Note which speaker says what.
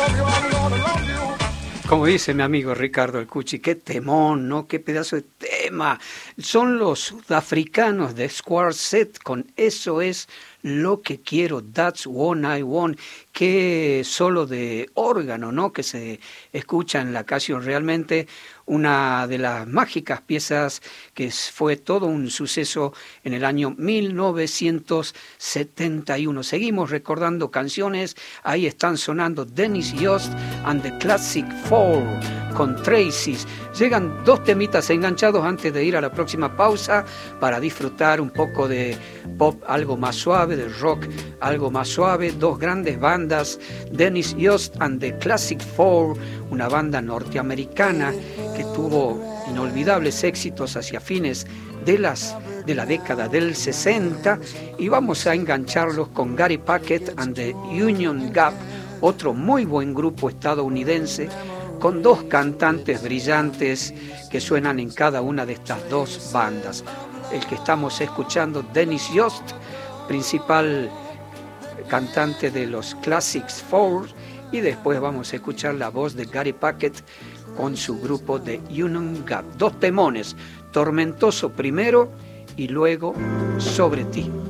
Speaker 1: Como dice mi amigo Ricardo El Cuchi, qué temón, ¿no? Qué pedazo de tema. Son los sudafricanos de Square Set con Eso es lo que quiero, That's what I want. Qué solo de órgano, ¿no? Que se escucha en la canción. Realmente una de las mágicas piezas que fue todo un suceso en el año 1971. Seguimos recordando canciones. Ahí están sonando Dennis Yost and the Classic Four con Tracy's. Llegan dos temitas enganchados antes de ir a la próxima pausa para disfrutar un poco de pop algo más suave, de rock algo más suave. Dos grandes bandas, Dennis Yost and the Classic Four, una banda norteamericana que tuvo inolvidables éxitos hacia fines de la década del 60, y vamos a engancharlos con Gary Packett and the Union Gap, otro muy buen grupo estadounidense con dos cantantes brillantes que suenan en cada una de estas dos bandas. El que estamos escuchando, Dennis Yost, principal cantante de los Classics Four, y después vamos a escuchar la voz de Gary Packett con su grupo de Union Gap. Dos temones, Tormentoso primero y luego Sobre ti.